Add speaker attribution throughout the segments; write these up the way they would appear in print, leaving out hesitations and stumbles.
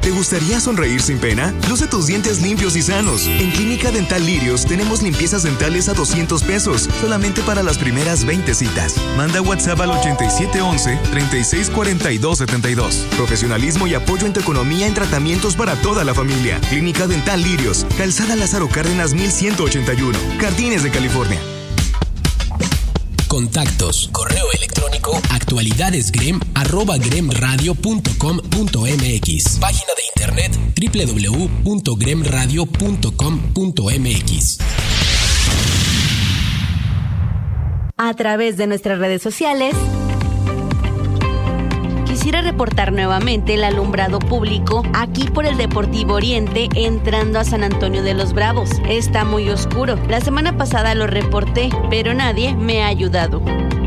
Speaker 1: ¿Te gustaría sonreír sin pena? Luce tus dientes limpios y sanos. En Clínica Dental Lirios tenemos limpiezas dentales a $200, solamente para las primeras 20 citas. Manda WhatsApp al 8711-364272. Profesionalismo y apoyo en tu economía en tratamientos para toda la familia. Clínica Dental Lirios, Calzada Lázaro Cárdenas 1181, Jardines de California.
Speaker 2: Contactos, correo electrónico, actualidadesgrem@gremradio.com.mx. Página de internet www.gremradio.com.mx.
Speaker 3: A través de nuestras redes sociales, quisiera reportar nuevamente el alumbrado público aquí por el Deportivo Oriente entrando a San Antonio de los Bravos. Está muy oscuro. La semana pasada lo reporté, pero nadie me ha ayudado.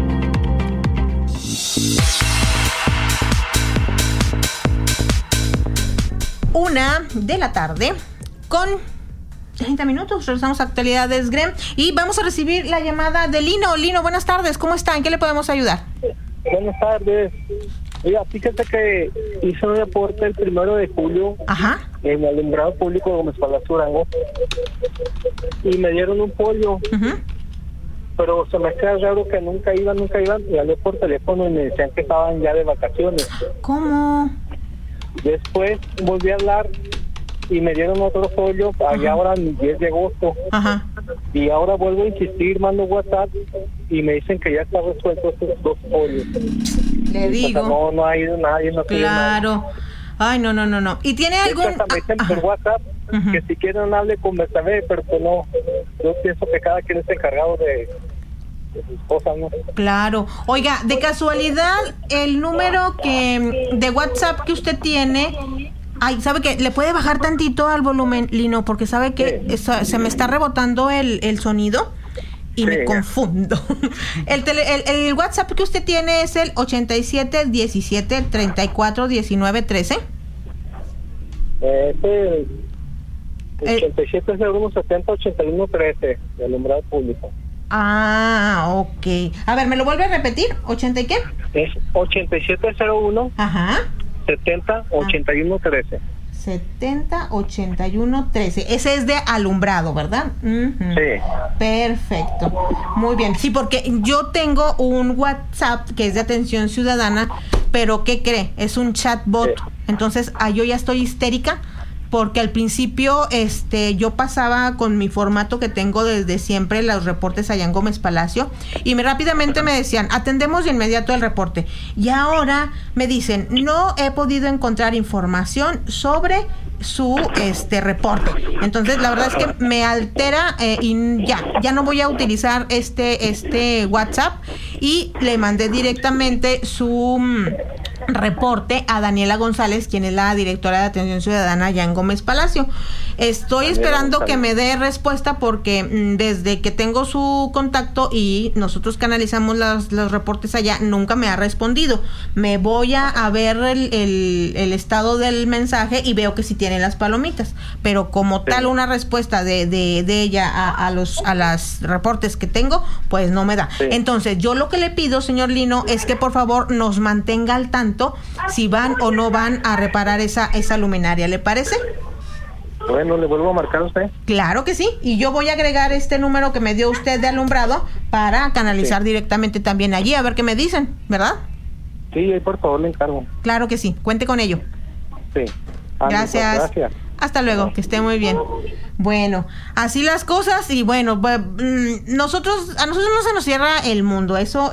Speaker 4: Una de la tarde con 30 minutos. Regresamos a Actualidades Grem y vamos a recibir la llamada de Lino. Lino, buenas tardes. ¿Cómo está? ¿En qué le podemos ayudar?
Speaker 5: Buenas tardes. Oiga, fíjate que hice un reporte el 1 de julio.
Speaker 4: Ajá.
Speaker 5: En el alumbrado público de Gómez Palacio Durango y me dieron un pollo. Uh-huh. Pero se me queda raro que nunca iban, y hablé por teléfono y me decían que estaban ya de vacaciones.
Speaker 4: ¿Cómo?
Speaker 5: Después volví a hablar y me dieron otro pollo allá ahora el 10 de agosto. Ajá. Y ahora vuelvo a insistir, mando WhatsApp y me dicen que ya está resuelto estos 2 pollos.
Speaker 4: Le digo.
Speaker 5: O sea, no ha ido nadie, no.
Speaker 4: Claro. Ay, no. ¿Y tiene algún...?
Speaker 5: Me dicen por WhatsApp que si quieren hable con Betsabe, pero pues no. Yo pienso que cada quien está encargado de sus cosas, ¿no?
Speaker 4: Claro. Oiga, de casualidad, el número de WhatsApp que usted tiene... Ay, ¿sabe qué? ¿Le puede bajar tantito al volumen, Lino? Porque sabe que se me está rebotando el sonido y me confundo. El WhatsApp que usted tiene es el 87 17 34 19 13.
Speaker 5: Es el 87 01 70 81 13 de alumbrado público.
Speaker 4: Ah, ok. A ver, ¿me lo vuelve a repetir? ¿80 y qué?
Speaker 5: Es 8701. Ajá. 70 81 13.
Speaker 4: 70 81 13. Ese es de alumbrado, ¿verdad? Uh-huh.
Speaker 5: Sí.
Speaker 4: Perfecto. Muy bien. Sí, porque yo tengo un WhatsApp que es de atención ciudadana, pero ¿qué cree? Es un chatbot. Sí. Entonces, yo ya estoy histérica porque al principio yo pasaba con mi formato que tengo desde siempre, los reportes allá en Gómez Palacio, y rápidamente me decían, atendemos de inmediato el reporte. Y ahora me dicen, no he podido encontrar información sobre su reporte. Entonces, la verdad es que me altera y ya no voy a utilizar este WhatsApp, y le mandé directamente su reporte a Daniela González, quien es la directora de Atención Ciudadana allá en Gómez Palacio. Estoy esperando que me dé respuesta porque desde que tengo su contacto y nosotros canalizamos los reportes allá, nunca me ha respondido. Me voy a ver el estado del mensaje y veo que sí tiene las palomitas, pero como tal una respuesta de ella a las reportes que tengo, pues no me da. Sí. Entonces, yo lo que le pido, señor Lino, es que por favor nos mantenga al tanto si van o no van a reparar esa luminaria. ¿Le parece?
Speaker 5: Bueno, ¿le vuelvo a marcar a usted?
Speaker 4: Claro que sí, y yo voy a agregar este número que me dio usted de alumbrado para canalizar directamente también allí, a ver qué me dicen, ¿verdad?
Speaker 5: Sí, por favor, le encargo.
Speaker 4: Claro que sí, cuente con ello.
Speaker 5: Sí.
Speaker 4: Gracias. Hasta luego, que esté muy bien. Bueno, así las cosas, y bueno, a nosotros no se nos cierra el mundo, eso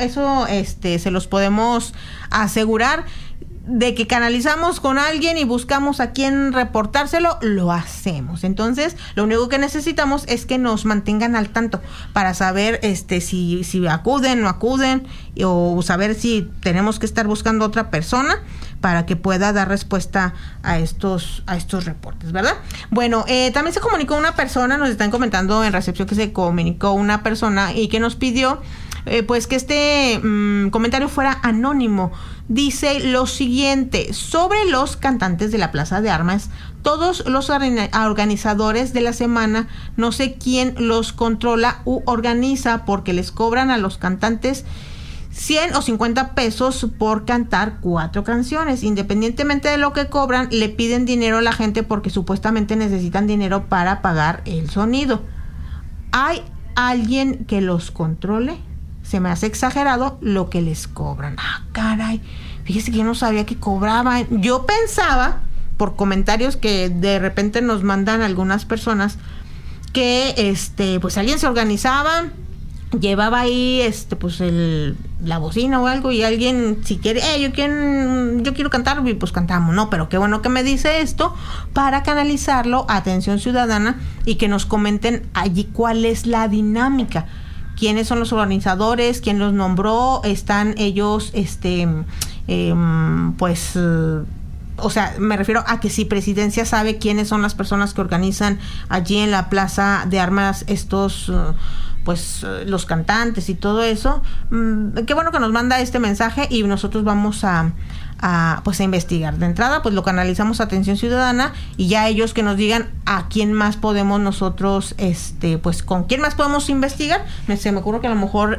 Speaker 4: se los podemos asegurar. De que canalizamos con alguien y buscamos a quién reportárselo, lo hacemos. Entonces, lo único que necesitamos es que nos mantengan al tanto para saber si acuden o no acuden, o saber si tenemos que estar buscando otra persona para que pueda dar respuesta a estos reportes, ¿verdad? Bueno, también se comunicó una persona, nos están comentando en recepción que se comunicó una persona y que nos pidió pues que este comentario fuera anónimo. Dice lo siguiente: sobre los cantantes de la Plaza de Armas, todos los organizadores de la semana, no sé quién los controla u organiza, porque les cobran a los cantantes 100 o 50 pesos por cantar 4 canciones. Independientemente de lo que cobran, le piden dinero a la gente porque supuestamente necesitan dinero para pagar el sonido. ¿Hay alguien que los controle? Se me hace exagerado lo que les cobran. Ah, caray, fíjese que yo no sabía que cobraban. Yo pensaba, por comentarios que de repente nos mandan algunas personas, que pues alguien se organizaba, llevaba ahí pues la bocina o algo, y alguien, si quiere, yo quiero cantar, y pues cantamos, ¿no? Pero qué bueno que me dice esto para canalizarlo a Atención Ciudadana y que nos comenten allí cuál es la dinámica, quiénes son los organizadores, quién los nombró, están ellos, o sea, me refiero a que si Presidencia sabe quiénes son las personas que organizan allí en la Plaza de Armas estos los cantantes y todo eso. Qué bueno que nos manda este mensaje y nosotros vamos a investigar. De entrada, pues lo canalizamos a Atención Ciudadana y ya ellos que nos digan a quién más podemos nosotros, con quién más podemos investigar. Se me ocurre que a lo mejor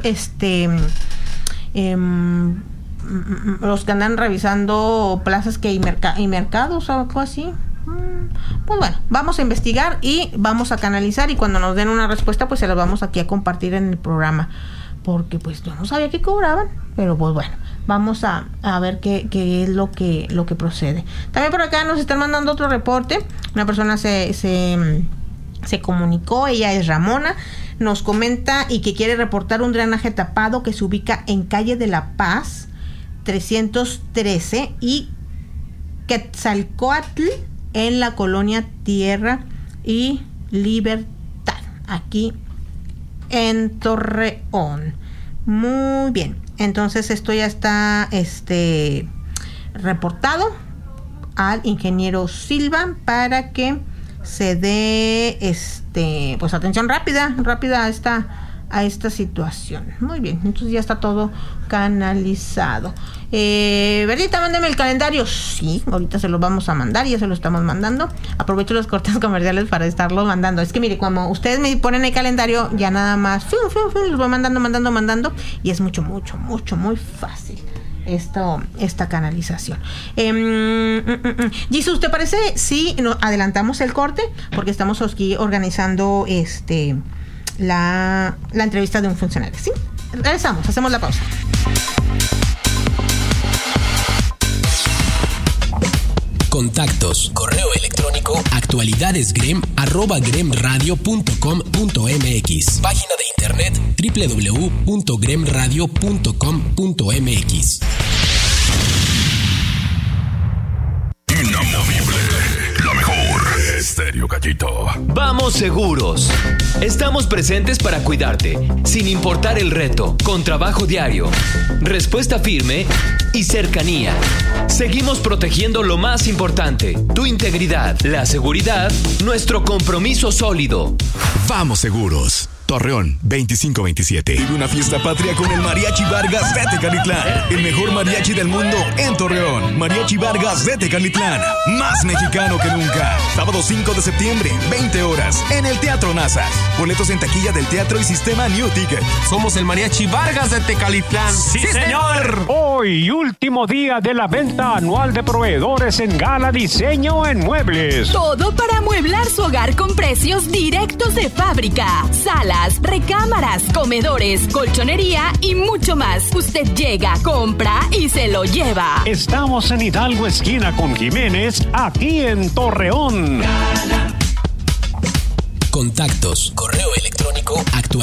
Speaker 4: los que andan revisando plazas y mercados o algo así. Pues bueno, vamos a investigar y vamos a canalizar, y cuando nos den una respuesta pues se las vamos aquí a compartir en el programa, porque pues yo no sabía que cobraban, pero pues bueno, vamos a ver qué es lo que procede. También por acá nos están mandando otro reporte. Una persona se comunicó, ella es Ramona, nos comenta y que quiere reportar un drenaje tapado que se ubica en calle de La Paz 313 y Quetzalcóatl, en la colonia Tierra y Libertad, aquí en Torreón. Muy bien, entonces esto ya está reportado al ingeniero Silva para que se dé atención rápida a esta situación. Muy bien, entonces ya está todo canalizado. Verdita, mándeme el calendario. Sí, ahorita se lo vamos a mandar, ya se lo estamos mandando. Aprovecho los cortes comerciales para estarlo mandando. Es que mire, cuando ustedes me ponen el calendario, ya nada más los voy mandando, y es muy fácil esta canalización. Jesús, ¿te parece si nos adelantamos el corte? Porque estamos aquí organizando la entrevista de un funcionario. ¿Sí? Regresamos, hacemos la pausa.
Speaker 2: Contactos, correo electrónico, actualidadesgrem@gremradio.com.mx. Página de internet www.gremradio.com.mx.
Speaker 6: Inamovible, la mejor. Estéreo Gallito.
Speaker 7: Vamos seguros. Estamos presentes para cuidarte, sin importar el reto, con trabajo diario, respuesta firme y cercanía. Seguimos protegiendo lo más importante, tu integridad, la seguridad, nuestro compromiso sólido.
Speaker 6: Vamos seguros. Torreón, 25-27.
Speaker 1: Vive una fiesta patria con el Mariachi Vargas de Tecalitlán. El mejor mariachi del mundo en Torreón. Mariachi Vargas de Tecalitlán. Más mexicano que nunca. Sábado 5 de septiembre, 20 horas, en el Teatro Nazas. Boletos en taquilla del teatro y sistema New Ticket.
Speaker 8: Somos el Mariachi Vargas de Tecalitlán.
Speaker 9: ¡Sí, señor! Hoy, último día de la venta anual de proveedores en Gala Diseño en Muebles.
Speaker 10: Todo para amueblar su hogar con precios directos de fábrica. Salas, recámaras, comedores, colchonería y mucho más. Usted llega, compra y se lo lleva.
Speaker 9: Estamos en Hidalgo, esquina con Jiménez, aquí en Torreón.
Speaker 2: Contactos, correo electrónico,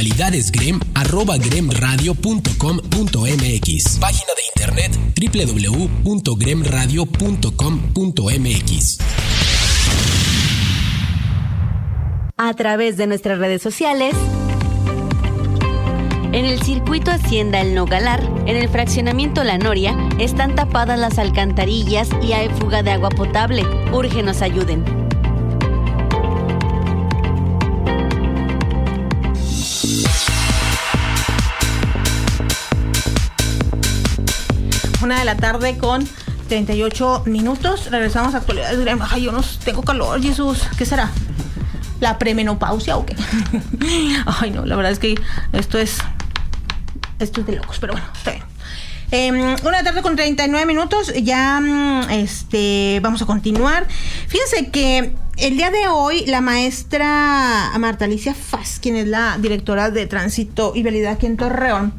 Speaker 2: actualidadesgrem@gremradio.com.mx. Página de internet www.gremradio.com.mx.
Speaker 3: A través de nuestras redes sociales. En el circuito Hacienda El Nogalar, en el fraccionamiento La Noria, están tapadas las alcantarillas y hay fuga de agua potable. Urge nos ayuden.
Speaker 4: Una de la tarde con 38 minutos. Regresamos a Actualidades Grem. Ay, yo no tengo calor, Jesús. ¿Qué será? ¿La premenopausia o qué? Ay, no, la verdad es que esto es de locos, pero bueno, está bien. 1:39 p.m. Ya vamos a continuar. Fíjense que el día de hoy la maestra Marta Alicia Faz, quien es la directora de Tránsito y Vialidad aquí en Torreón,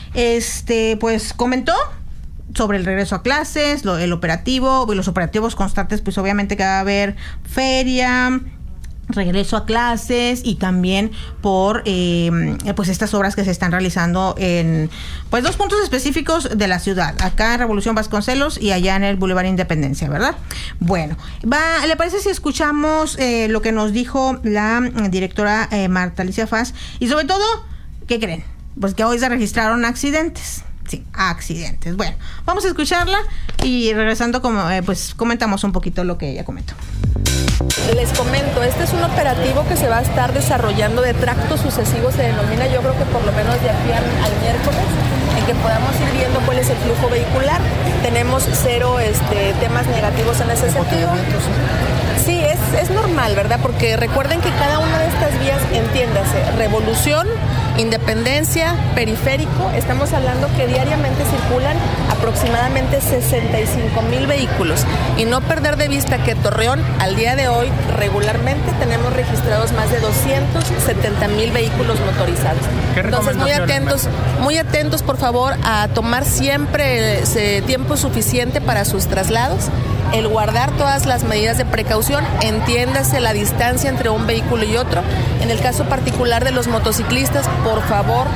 Speaker 4: pues comentó sobre el regreso a clases, el operativo y los operativos constantes, pues obviamente que va a haber feria, regreso a clases y también por pues estas obras que se están realizando en pues 2 puntos específicos de la ciudad, acá en Revolución Vasconcelos y allá en el Boulevard Independencia, ¿verdad? Bueno, ¿le parece si escuchamos lo que nos dijo la directora Marta Alicia Faz? Y sobre todo, ¿qué creen? Pues que hoy se registraron accidentes. Sí, accidentes. Bueno, vamos a escucharla y regresando pues comentamos un poquito lo que ella comentó.
Speaker 11: Les comento, este es un operativo que se va a estar desarrollando de tractos sucesivos, se denomina, yo creo que por lo menos de aquí al miércoles, en que podamos ir viendo cuál es el flujo vehicular. Tenemos 0 temas negativos en ese sentido. Sí, es normal, ¿verdad? Porque recuerden que cada una de estas vías, entiéndase, Revolución, Independencia, Periférico, estamos hablando que diariamente circulan aproximadamente 65,000 vehículos. Y no perder de vista que Torreón, al día de hoy, regularmente tenemos registrados más de 270,000 vehículos motorizados. Entonces, muy atentos, por favor, a tomar siempre tiempo suficiente para sus traslados, el guardar todas las medidas de precaución, entiéndase la distancia entre un vehículo y otro. En el caso particular de los motociclistas, por favor,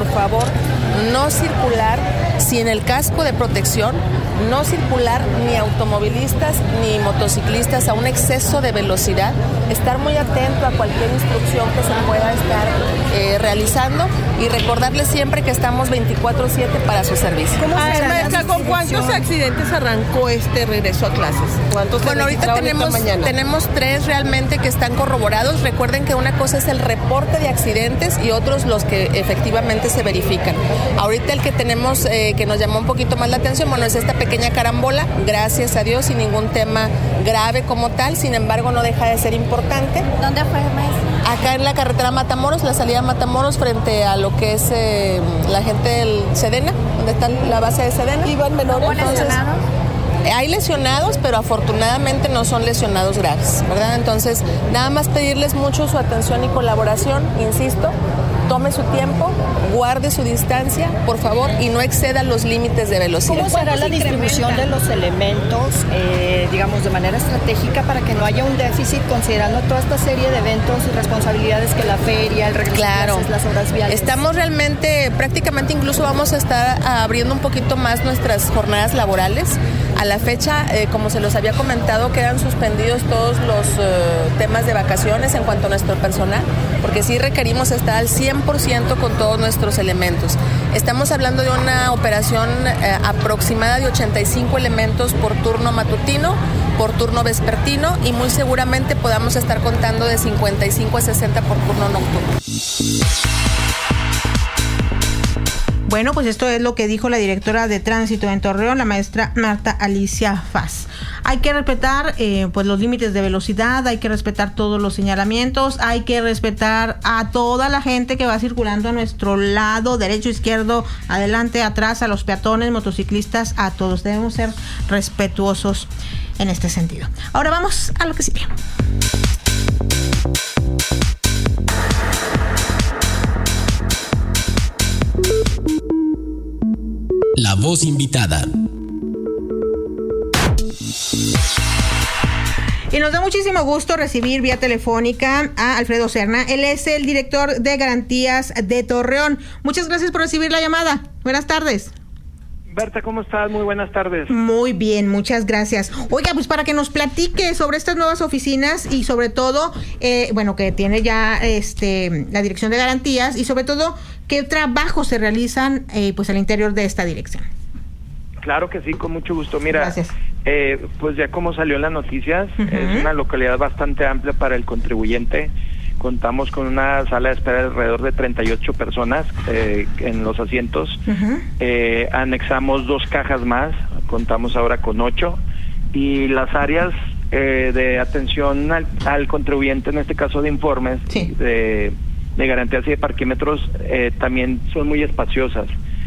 Speaker 11: no circular sin el casco de protección, no circular ni automovilistas ni motociclistas a un exceso de velocidad, estar muy atento a cualquier instrucción que se pueda estar realizando y recordarles siempre que estamos 24/7 para su servicio.
Speaker 12: Maestra, ¿con cuántos accidentes arrancó este regreso a clases?
Speaker 11: Bueno, ahorita tenemos 3 realmente que están corroborados. Recuerden que una cosa es el reporte de accidentes y otros los que efectivamente se verifican. Ahorita el que tenemos que nos llamó un poquito más la atención, bueno, es esta pequeña carambola, gracias a Dios, sin ningún tema grave como tal, sin embargo no deja de ser importante.
Speaker 13: ¿Dónde fue, maestra?
Speaker 11: Acá en la carretera Matamoros, la salida Matamoros, frente a lo que es la gente del Sedena, donde está la base de Sedena.
Speaker 12: ¿Iban menores?
Speaker 11: ¿Lesionados? Hay lesionados, pero afortunadamente no son lesionados graves, ¿verdad? Entonces, nada más pedirles mucho su atención y colaboración, insisto, tome su tiempo, guarde su distancia, por favor, y no exceda los límites de velocidad.
Speaker 14: ¿Cómo será la distribución de los elementos, digamos, de manera estratégica para que no haya un déficit, considerando toda esta serie de eventos y responsabilidades que la feria, el regreso a clases, las obras viales?
Speaker 11: Estamos realmente, prácticamente incluso vamos a estar abriendo un poquito más nuestras jornadas laborales. A la fecha, como se los había comentado, quedan suspendidos todos los temas de vacaciones en cuanto a nuestro personal, porque sí requerimos estar al 100% con todos nuestros elementos. Estamos hablando de una operación aproximada de 85 elementos por turno matutino, por turno vespertino, y muy seguramente podamos estar contando de 55 a 60 por turno nocturno.
Speaker 4: Bueno, pues esto es lo que dijo la directora de Tránsito en Torreón, la maestra Marta Alicia Faz. Hay que respetar pues los límites de velocidad, hay que respetar todos los señalamientos, hay que respetar a toda la gente que va circulando a nuestro lado, derecho, izquierdo, adelante, atrás, a los peatones, motociclistas, a todos. Debemos ser respetuosos en este sentido. Ahora vamos a lo que sigue.
Speaker 2: La voz invitada.
Speaker 4: Y nos da muchísimo gusto recibir vía telefónica a Alfredo Serna. Él es el director de Garantías de Torreón. Muchas gracias por recibir la llamada. Buenas tardes.
Speaker 15: Berta, ¿cómo estás? Muy buenas tardes.
Speaker 4: Muy bien, muchas gracias. Oiga, pues para que nos platique sobre estas nuevas oficinas y sobre todo, bueno, que tiene ya la Dirección de Garantías y sobre todo, ¿qué trabajos se realizan pues al interior de esta dirección?
Speaker 15: Claro que sí, con mucho gusto. Mira,
Speaker 4: gracias.
Speaker 15: Pues ya como salió en las noticias, es una localidad bastante amplia para el contribuyente. Contamos con una sala de espera de alrededor de 38 personas en los asientos. Anexamos 2 cajas más, contamos ahora con 8. Y las áreas de atención al contribuyente, en este caso de informes, sí, de garantías y de parquímetros, también son muy espaciosas.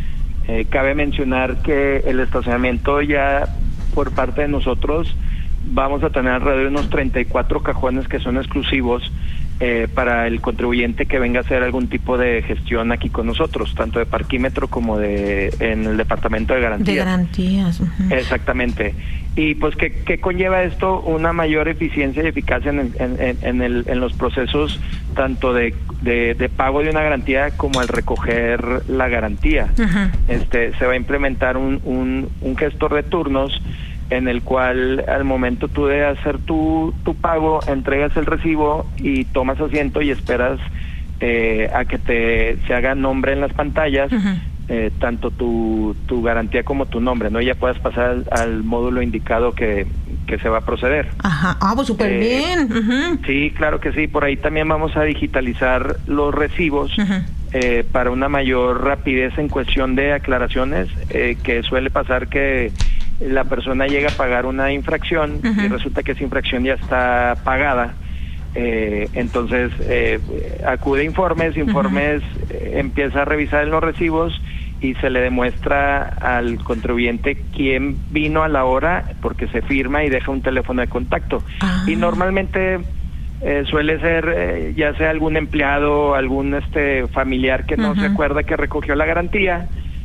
Speaker 15: Cabe mencionar que el estacionamiento ya por parte de nosotros vamos a tener alrededor de unos 34 cajones que son exclusivos para el contribuyente que venga a hacer algún tipo de gestión aquí con nosotros, tanto de parquímetro como en el departamento de garantías.
Speaker 4: De garantías.
Speaker 15: Exactamente. Y pues, ¿qué conlleva esto? Una mayor eficiencia y eficacia en los procesos tanto de pago de una garantía como al recoger la garantía. Se va a implementar un gestor de turnos en el cual al momento tú de hacer tu pago, entregas el recibo y tomas asiento y esperas a que se haga nombre en las pantallas, tanto tu garantía como tu nombre, ¿no? Y ya puedas pasar al módulo indicado que se va a proceder.
Speaker 4: Pues súper bien.
Speaker 15: Sí, claro que sí. Por ahí también vamos a digitalizar los recibos para una mayor rapidez en cuestión de aclaraciones, que suele pasar que la persona llega a pagar una infracción y resulta que esa infracción ya está pagada. Entonces acude a informes, empieza a revisar en los recibos y se le demuestra al contribuyente quién vino a la hora, porque se firma y deja un teléfono de contacto. Y normalmente suele ser ya sea algún empleado, algún familiar que no se acuerda que recogió la garantía.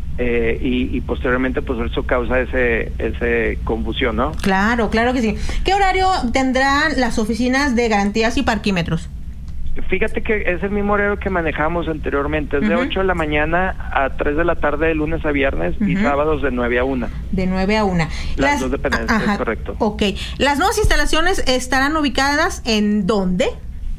Speaker 15: Y posteriormente pues eso causa ese confusión, ¿no?
Speaker 4: Claro que sí. ¿Qué horario tendrán las oficinas de garantías y parquímetros?
Speaker 15: Fíjate que es el mismo horario que manejamos anteriormente, es de 8 de la mañana a 3 de la tarde de lunes a viernes y sábados de 9 a 1.
Speaker 4: De 9 a 1.
Speaker 15: Las dos dependencias, es correcto.
Speaker 4: Ok. ¿Las nuevas instalaciones estarán ubicadas en dónde?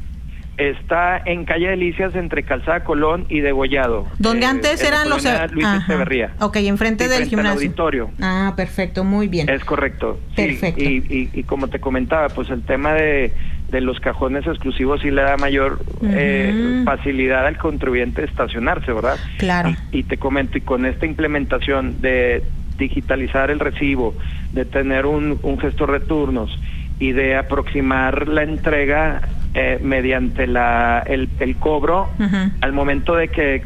Speaker 15: Está en calle Delicias, entre Calzada Colón y Degollado.
Speaker 4: Donde antes eran los...
Speaker 15: Luis Echeverría.
Speaker 4: Ok, enfrente del
Speaker 15: frente
Speaker 4: gimnasio.
Speaker 15: Al auditorio.
Speaker 4: Perfecto, muy bien.
Speaker 15: Es correcto.
Speaker 4: Perfecto.
Speaker 15: Sí, y como te comentaba, pues el tema de los cajones exclusivos sí le da mayor facilidad al contribuyente de estacionarse, ¿verdad?
Speaker 4: Claro.
Speaker 15: Y te comento, y con esta implementación de digitalizar el recibo, de tener un gestor de turnos y de aproximar la entrega mediante el cobro, al momento de que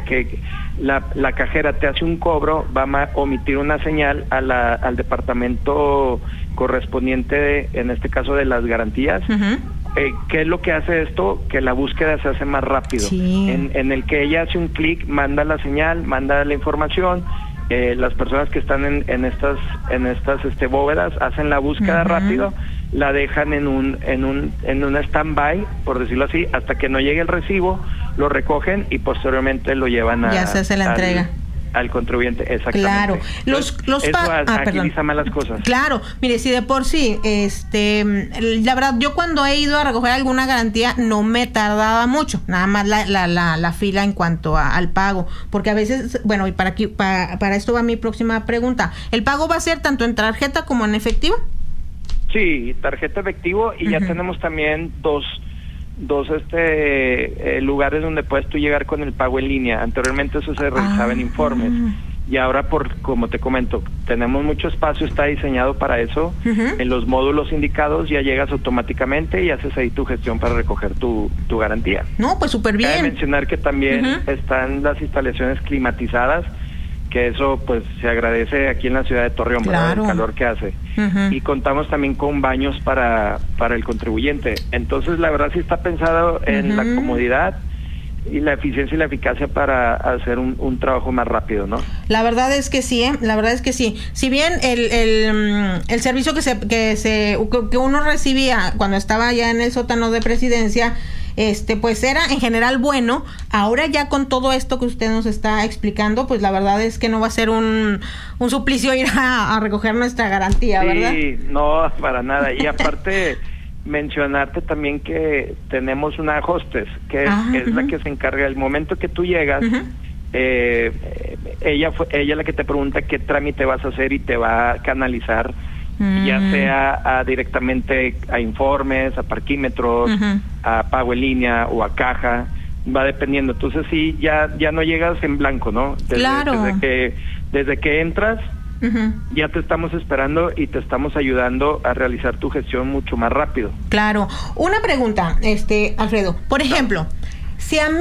Speaker 15: la cajera te hace un cobro, va a omitir una señal al departamento correspondiente, en este caso de las garantías. ¿Qué es lo que hace esto? Que la búsqueda se hace más rápido.
Speaker 4: Sí.
Speaker 15: En el que ella hace un clic, manda la señal, manda la información. Las personas que están en estas bóvedas hacen la búsqueda rápido, la dejan en un stand-by, por decirlo así, hasta que no llegue el recibo, lo recogen y posteriormente lo llevan
Speaker 4: ya se hace la entrega
Speaker 15: al contribuyente. Exactamente.
Speaker 4: Claro.
Speaker 15: Eso agiliza más las cosas.
Speaker 4: Claro. Mire, si de por sí, la verdad, yo cuando he ido a recoger alguna garantía no me tardaba mucho, nada más la fila en cuanto al pago, porque a veces, bueno, y para esto va mi próxima pregunta, ¿el pago va a ser tanto en tarjeta como en efectivo?
Speaker 15: Sí, tarjeta efectivo, y ya tenemos también dos lugares donde puedes tú llegar con el pago en línea. Anteriormente eso se realizaba en informes, y ahora, como te comento, tenemos mucho espacio, está diseñado para eso. En los módulos indicados ya llegas automáticamente y haces ahí tu gestión para recoger tu garantía.
Speaker 4: No, pues súper bien.
Speaker 15: Cabe mencionar que también están las instalaciones climatizadas, que eso pues se agradece aquí en la ciudad de Torreón, ¿verdad? El calor que hace. Y contamos también con baños para el contribuyente. Entonces, la verdad sí está pensado en la comodidad y la eficiencia y la eficacia para hacer un trabajo más rápido, ¿no?
Speaker 4: La verdad es que sí, la verdad es que sí. Si bien el servicio que uno recibía cuando estaba ya en el sótano de Presidencia, pues era en general bueno, ahora ya con todo esto que usted nos está explicando, pues la verdad es que no va a ser un suplicio ir a recoger nuestra garantía, ¿verdad?
Speaker 15: Sí, no, para nada. Y aparte mencionarte también que tenemos una hostess que es la que se encarga el momento que tú llegas. Ella la que te pregunta qué trámite vas a hacer y te va a canalizar, ya sea directamente a informes, a parquímetros, a pago en línea o a caja, va dependiendo. Entonces sí, ya no llegas en blanco, ¿no? Desde que entras, ya te estamos esperando y te estamos ayudando a realizar tu gestión mucho más rápido.
Speaker 4: Claro. Una pregunta, Alfredo. Por ejemplo, si a mí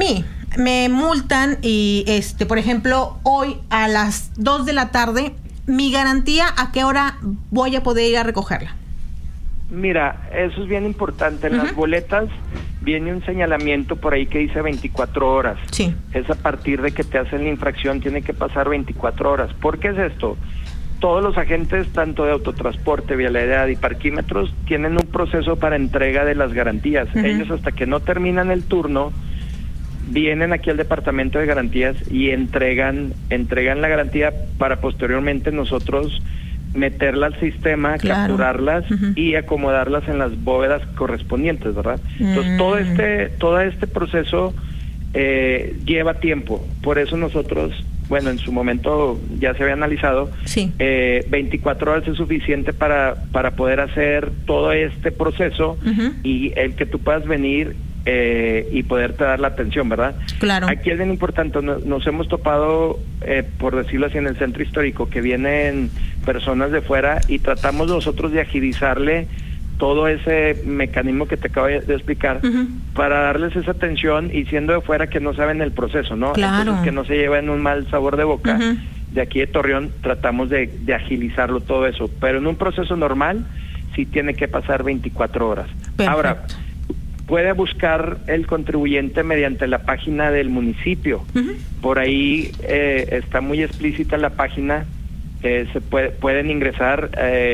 Speaker 4: me multan y, por ejemplo, hoy a las 2 de la tarde, mi garantía, ¿a qué hora voy a poder ir a recogerla?
Speaker 15: Mira, eso es bien importante. En las boletas viene un señalamiento por ahí que dice 24 horas.
Speaker 4: Sí.
Speaker 15: Es a partir de que te hacen la infracción, tiene que pasar 24 horas. ¿Por qué es esto? Todos los agentes, tanto de autotransporte, vialidad y parquímetros, tienen un proceso para entrega de las garantías. Ellos, hasta que no terminan el turno, vienen aquí al departamento de garantías y entregan la garantía para posteriormente nosotros meterla al sistema, capturarlas y acomodarlas en las bóvedas correspondientes, ¿verdad? Entonces todo este proceso lleva tiempo. Por eso nosotros, bueno, en su momento ya se había analizado, 24 horas es suficiente para poder hacer todo este proceso y el que tú puedas venir y poderte dar la atención, ¿verdad?
Speaker 4: Claro.
Speaker 15: Aquí es bien importante, nos hemos topado, por decirlo así, en el centro histórico, que vienen personas de fuera y tratamos nosotros de agilizarle todo ese mecanismo que te acabo de explicar para darles esa atención y siendo de fuera que no saben el proceso, ¿no?
Speaker 4: Claro.
Speaker 15: Entonces que no se lleven un mal sabor de boca. De aquí de Torreón tratamos de agilizarlo todo eso, pero en un proceso normal sí tiene que pasar 24 horas.
Speaker 4: Perfecto.
Speaker 15: Ahora, puede buscar el contribuyente mediante la página del municipio. Por ahí está muy explícita la página. Se pueden ingresar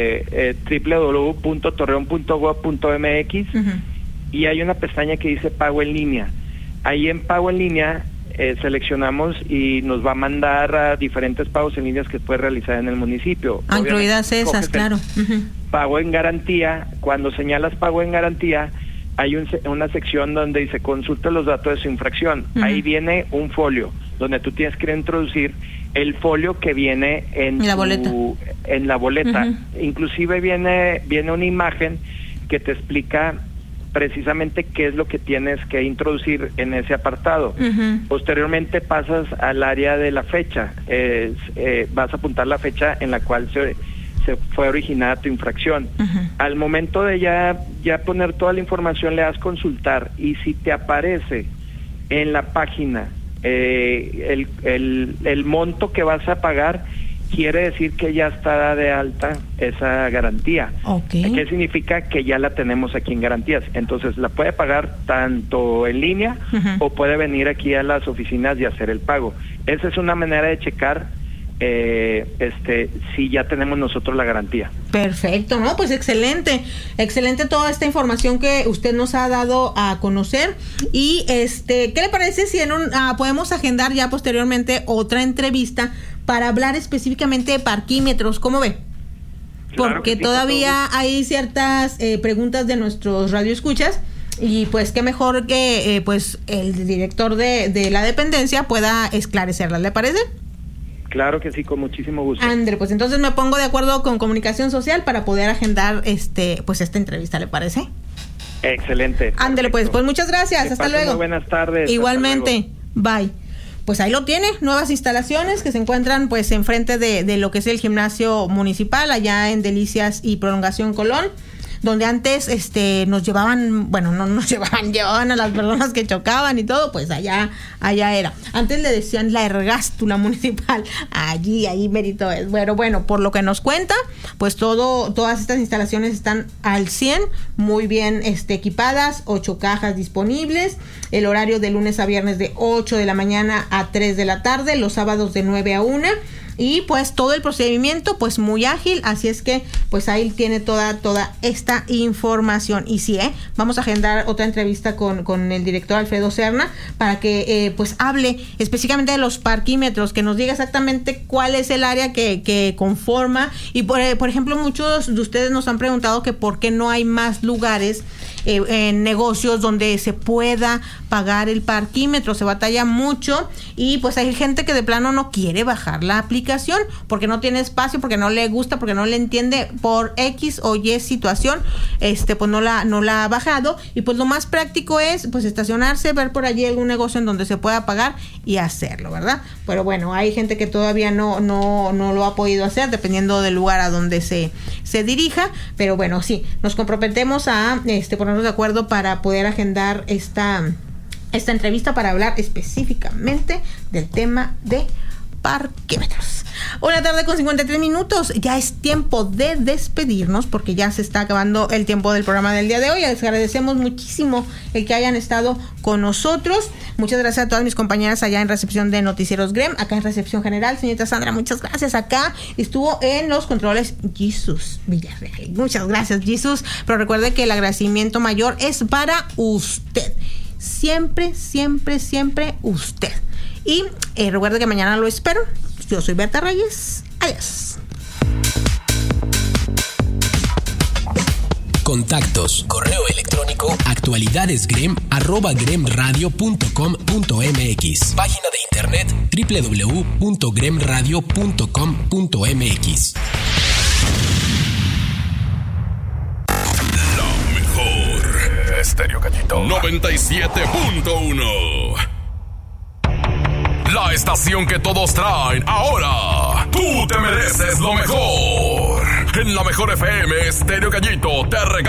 Speaker 15: www.torreon.gov.mx y hay una pestaña que dice Pago en línea. Ahí en Pago en línea seleccionamos y nos va a mandar a diferentes pagos en línea que puede realizar en el municipio.
Speaker 4: Incluidas esas, claro.
Speaker 15: Pago en garantía. Cuando señalas Pago en garantía, hay una sección donde dice consulta los datos de su infracción. Ahí viene un folio donde tú tienes que introducir el folio que viene en la boleta. Inclusive viene una imagen que te explica precisamente qué es lo que tienes que introducir en ese apartado. Posteriormente pasas al área de la fecha. Vas a apuntar la fecha en la cual se fue originada tu infracción. Al momento de ya poner toda la información, le das consultar y si te aparece en la página el monto que vas a pagar, quiere decir que ya está de alta esa garantía. ¿Qué significa? Que ya la tenemos aquí en garantías. Entonces la puede pagar tanto en línea o puede venir aquí a las oficinas y hacer el pago. Esa es una manera de checar si ya tenemos nosotros la garantía.
Speaker 4: Perfecto, ¿no? Pues excelente toda esta información que usted nos ha dado a conocer. Y ¿qué le parece si podemos agendar ya posteriormente otra entrevista para hablar específicamente de parquímetros? ¿Cómo ve? Porque sí, todavía hay ciertas preguntas de nuestros radioescuchas. Y pues qué mejor que pues el director de la dependencia pueda esclarecerlas, ¿le parece?
Speaker 15: Claro que sí, con muchísimo gusto.
Speaker 4: Andre, pues entonces me pongo de acuerdo con Comunicación Social para poder agendar pues esta entrevista, ¿le parece?
Speaker 15: Excelente.
Speaker 4: Ándele, pues muchas gracias, hasta luego.
Speaker 15: Muy buenas tardes.
Speaker 4: Igualmente, bye. Pues ahí lo tiene, nuevas instalaciones que se encuentran pues enfrente de lo que es el gimnasio municipal, allá en Delicias y Prolongación Colón, donde antes nos llevaban, bueno, no nos llevaban a las personas que chocaban y todo, pues allá era. Antes le decían la ergástula municipal, allí mérito es. Bueno, por lo que nos cuenta, pues todas estas instalaciones están al 100, muy bien equipadas, 8 cajas disponibles, el horario de lunes a viernes de 8 de la mañana a 3 de la tarde, los sábados de 9 a 1. Y pues todo el procedimiento pues muy ágil, así es que pues ahí tiene toda esta información. Y sí, vamos a agendar otra entrevista con el director Alfredo Serna para que pues hable específicamente de los parquímetros, que nos diga exactamente cuál es el área que conforma. Y por ejemplo, muchos de ustedes nos han preguntado que por qué no hay más lugares en negocios donde se pueda pagar el parquímetro. Se batalla mucho y pues hay gente que de plano no quiere bajar la aplicación porque no tiene espacio, porque no le gusta, porque no le entiende, por X o Y situación, pues no la ha bajado. Y pues lo más práctico es pues estacionarse, ver por allí algún negocio en donde se pueda pagar y hacerlo, ¿verdad? Pero bueno, hay gente que todavía no lo ha podido hacer, dependiendo del lugar a donde se dirija. Pero bueno, sí, nos comprometemos a ponernos de acuerdo para poder agendar esta esta entrevista para hablar específicamente del tema de parquímetros. 1:53 p.m. Ya es tiempo de despedirnos porque ya se está acabando el tiempo del programa del día de hoy. Les agradecemos muchísimo el que hayan estado con nosotros. Muchas gracias a todas mis compañeras allá en recepción de Noticieros GREM, acá en recepción general. Señorita Sandra, muchas gracias. Acá estuvo en los controles Jesús Villarreal. Muchas gracias, Jesús. Pero recuerde que el agradecimiento mayor es para usted. Siempre, siempre, siempre usted. Y recuerde que mañana lo espero. Yo soy Berta Reyes. Adiós.
Speaker 2: Contactos, correo electrónico, actualidadesgrem@gremradio.com.mx. Página de internet www.gremradio.com.mx.
Speaker 6: La mejor Estéreo Gallito 97.1. La estación que todos traen ahora. Tú te mereces lo mejor. En la mejor FM, Estéreo Gallito te regala